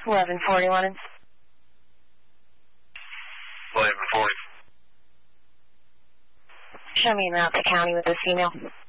1141. 1140. Show me in Route to County with this email.